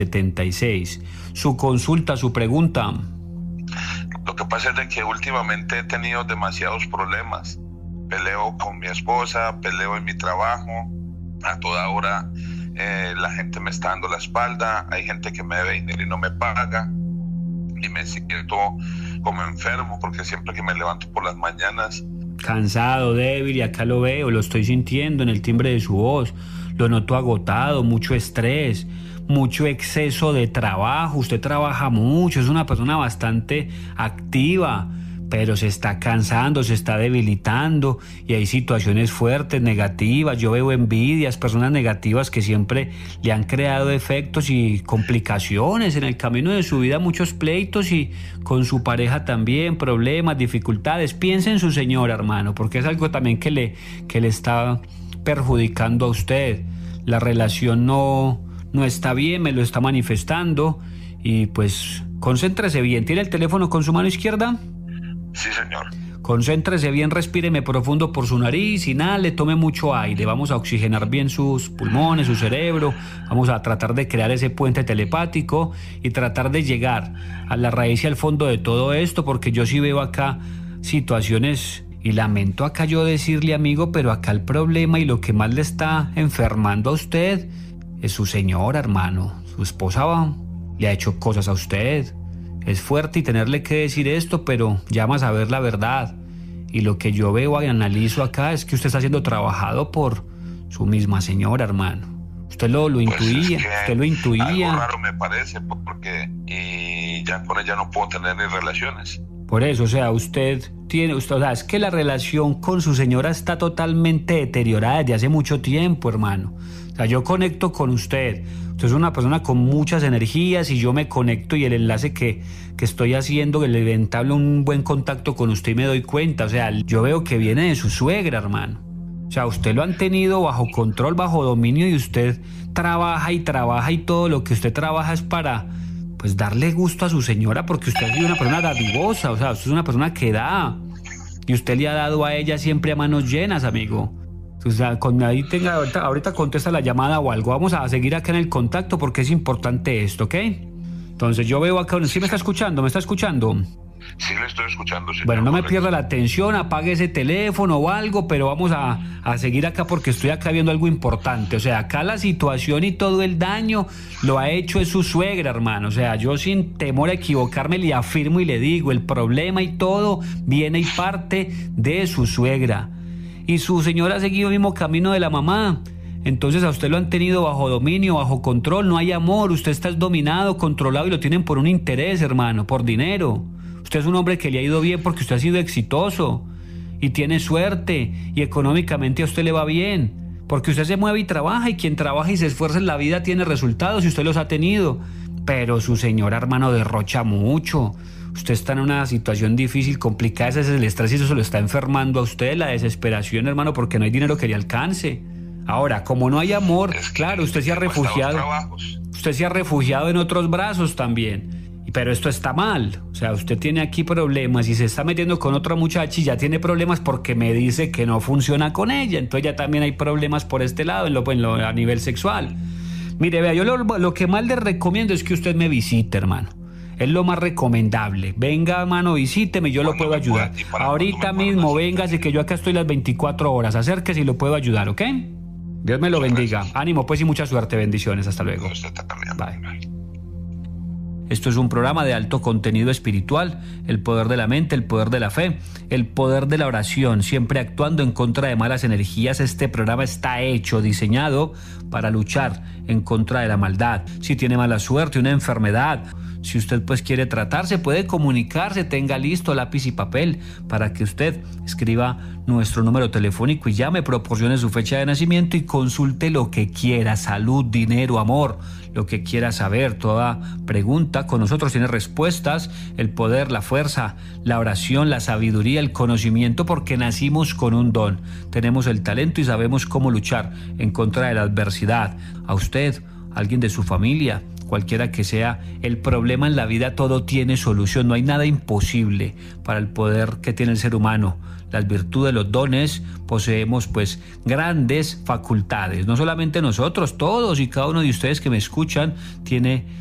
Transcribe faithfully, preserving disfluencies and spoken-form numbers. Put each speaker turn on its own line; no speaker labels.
setenta y seis. Su consulta, su pregunta.
Lo que pasa es de que últimamente he tenido demasiados problemas. Peleo con mi esposa, peleo en mi trabajo, a toda hora eh, la gente me está dando la espalda, hay gente que me debe dinero y no me paga, y me siento como enfermo porque siempre que me levanto por las mañanas...
Cansado, débil, y acá lo veo, lo estoy sintiendo en el timbre de su voz, lo noto agotado, mucho estrés, mucho exceso de trabajo, usted trabaja mucho, es una persona bastante activa, pero se está cansando, se está debilitando y hay situaciones fuertes, negativas. Yo veo envidias, personas negativas que siempre le han creado efectos y complicaciones en el camino de su vida, muchos pleitos, y con su pareja también, problemas, dificultades. Piense en su señora, hermano, porque es algo también que le, que le está perjudicando a usted. La relación no, no está bien, me lo está manifestando, y pues concéntrese bien. ¿Tiene el teléfono con su mano izquierda?
Sí, señor.
Concéntrese bien, respíreme profundo por su nariz, inhale, tome mucho aire. Vamos a oxigenar bien sus pulmones, su cerebro. Vamos a tratar de crear ese puente telepático y tratar de llegar a la raíz y al fondo de todo esto, porque yo sí veo acá situaciones, y lamento acá yo decirle, amigo, pero acá el problema y lo que más le está enfermando a usted es su señora, hermano. Su esposa va, le ha hecho cosas a usted. Es fuerte y tenerle que decir esto, pero llama a saber la verdad. Y lo que yo veo y analizo acá es que usted está siendo trabajado por su misma señora, hermano. Usted lo, lo
pues
intuía,
es que
usted lo intuía.
Algo raro me parece, porque y ya con ella no puedo tener ni relaciones.
Por eso, o sea, usted tiene, usted, o sea, es que la relación con su señora está totalmente deteriorada desde hace mucho tiempo, hermano. O sea, yo conecto con usted. Usted es una persona con muchas energías y yo me conecto, y el enlace que, que estoy haciendo, el entablo un buen contacto con usted y me doy cuenta. O sea, yo veo que viene de su suegra, hermano. O sea, usted lo han tenido bajo control, bajo dominio, y usted trabaja y trabaja, y todo lo que usted trabaja es para, pues, darle gusto a su señora, porque usted es una persona dadivosa. O sea, usted es una persona que da, y usted le ha dado a ella siempre a manos llenas, amigo. O sea, con ahí tenga, ahorita, ahorita contesta la llamada o algo. Vamos a seguir acá en el contacto porque es importante esto, ¿ok? Entonces yo veo acá, ¿sí me está escuchando? ¿Me está escuchando?
Sí, le estoy escuchando, señor.
Bueno, no me pierda la atención, apague ese teléfono o algo, pero vamos a, a seguir acá porque estoy acá viendo algo importante. O sea, acá la situación y todo el daño lo ha hecho es su suegra, hermano. O sea, yo sin temor a equivocarme le afirmo y le digo, el problema y todo viene y parte de su suegra. Y su señora ha seguido el mismo camino de la mamá. Entonces a usted lo han tenido bajo dominio, bajo control, no hay amor, usted está dominado, controlado, y lo tienen por un interés, hermano, por dinero. Usted es un hombre que le ha ido bien porque usted ha sido exitoso y tiene suerte, y económicamente a usted le va bien, porque usted se mueve y trabaja, y quien trabaja y se esfuerza en la vida tiene resultados, y usted los ha tenido. Pero su señora, hermano, derrocha mucho. Usted está en una situación difícil, complicada, ese es el estrés, y eso se lo está enfermando a usted, la desesperación, hermano, porque no hay dinero que le alcance. Ahora, como no hay amor,
es que
claro, usted se ha refugiado. Usted se ha refugiado en otros brazos también. Pero esto está mal. O sea, usted tiene aquí problemas y se está metiendo con otra muchacha y ya tiene problemas porque me dice que no funciona con ella. Entonces ya también hay problemas por este lado, en lo, en lo, a nivel sexual. Mire, vea, yo lo, lo que más le recomiendo es que usted me visite, hermano. Es lo más recomendable. Venga, hermano, visíteme, yo lo puedo ayudar. Ahorita mismo, véngase, que yo acá estoy las veinticuatro horas. Acérquese y lo puedo ayudar, ¿ok? Dios me lo bendiga. Ánimo, pues, y mucha suerte. Bendiciones. Hasta luego. Bye. Esto es un programa de alto contenido espiritual, el poder de la mente, el poder de la fe, el poder de la oración, siempre actuando en contra de malas energías. Este programa está hecho, diseñado para luchar en contra de la maldad. Si tiene mala suerte, una enfermedad, si usted pues quiere tratarse, puede comunicarse, tenga listo lápiz y papel para que usted escriba nuestro número telefónico y llame, proporcione su fecha de nacimiento y consulte lo que quiera, salud, dinero, amor, lo que quiera saber. Toda pregunta con nosotros tiene respuestas, el poder, la fuerza, la oración, la sabiduría, el conocimiento, porque nacimos con un don, tenemos el talento y sabemos cómo luchar en contra de la adversidad. A usted, alguien de su familia, cualquiera que sea el problema en la vida, todo tiene solución, no hay nada imposible para el poder que tiene el ser humano. las virtudes, los dones, poseemos pues grandes facultades. No solamente nosotros, todos y cada uno de ustedes que me escuchan tiene